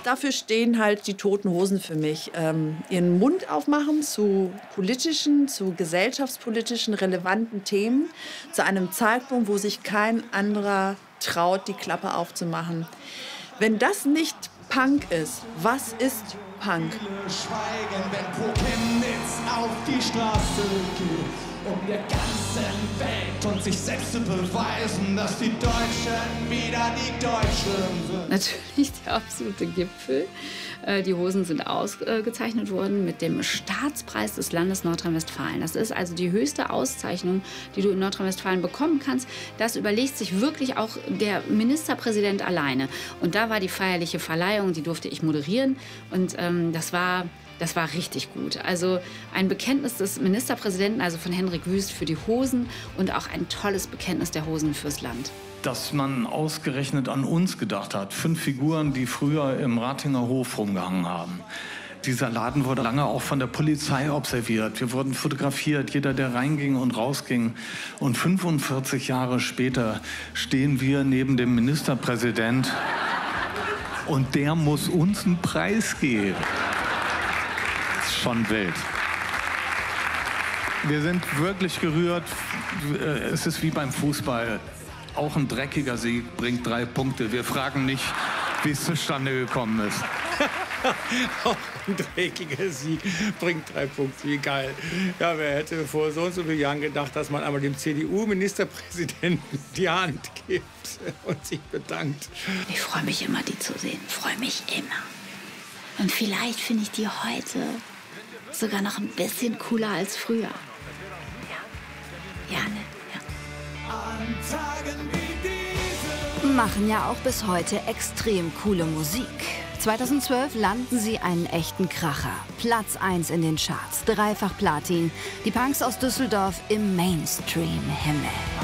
Dafür stehen halt die Toten Hosen für mich. Ihren Mund aufmachen zu politischen, zu gesellschaftspolitischen, relevanten Themen. Zu einem Zeitpunkt, wo sich kein anderer traut, die Klappe aufzumachen. Wenn das nicht Punk ist, was ist Punk? Schweigen, wenn Chemnitz auf die Straße geht, um der ganzen Welt und sich selbst zu beweisen, dass die Deutschen wieder die Deutschen sind. Natürlich der absolute Gipfel. Die Hosen sind ausgezeichnet worden mit dem Staatspreis des Landes Nordrhein-Westfalen. Das ist also die höchste Auszeichnung, die du in Nordrhein-Westfalen bekommen kannst. Das überlegt sich wirklich auch der Ministerpräsident alleine. Und da war die feierliche Verleihung, die durfte ich moderieren. Und das war richtig gut. Also ein Bekenntnis des Ministerpräsidenten, also von Hendrik Wüst, für die Hosen und auch ein tolles Bekenntnis der Hosen fürs Land. Dass man ausgerechnet an uns gedacht hat. 5 Figuren, die früher im Ratinger Hof rumgehangen haben. Dieser Laden wurde lange auch von der Polizei observiert. Wir wurden fotografiert, jeder, der reinging und rausging. Und 45 Jahre später stehen wir neben dem Ministerpräsident und der muss uns einen Preis geben. Das ist schon wild. Wir sind wirklich gerührt. Es ist wie beim Fußball. Auch ein dreckiger Sieg bringt 3 Punkte. Wir fragen nicht, wie es zustande gekommen ist. Auch ein dreckiger Sieg bringt 3 Punkte. Wie geil. Ja, wer hätte vor so und so vielen Jahren gedacht, dass man einmal dem CDU-Ministerpräsidenten die Hand gibt und sich bedankt. Ich freue mich immer, die zu sehen. Ich freue mich immer. Und vielleicht finde ich die heute sogar noch ein bisschen cooler als früher. Ja, ne? Machen ja auch bis heute extrem coole Musik. 2012 landen sie einen echten Kracher. Platz 1 in den Charts, 3-fach Platin. Die Punks aus Düsseldorf im Mainstream-Himmel.